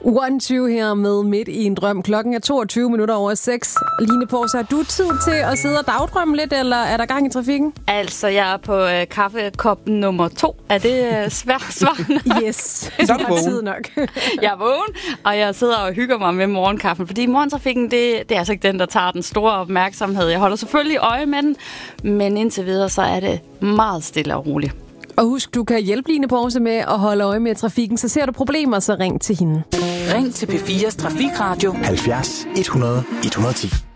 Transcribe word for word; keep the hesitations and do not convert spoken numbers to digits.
One Two her med Midt i en drøm. Klokken er toogtyve minutter over seks. Line Pors, har du tid til at sidde og dagdrømme lidt, eller er der gang i trafikken? Altså, jeg er på øh, kaffekop nummer to. Er det øh, svært svarende? Yes, så er du du har tid vågen. nok. Jeg er vågen, og jeg sidder og hygger mig med morgenkaffen, fordi morgentrafikken, det, det er altså ikke den, der tager den store opmærksomhed. Jeg holder selvfølgelig øje med den, men indtil videre, så er det meget stille og roligt. Og husk, du kan hjælpe Line Pors med at holde øje med trafikken, så ser du problemer, så ring til hende. Ring til P fires Trafikradio halvfjerds et hundrede et hundrede og ti.